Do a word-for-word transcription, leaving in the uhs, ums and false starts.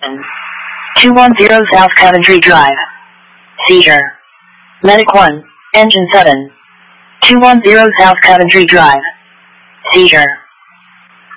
two one zero South Coventry Drive. Seizure. Medic one, Engine seven. two one zero South Coventry Drive. Seizure.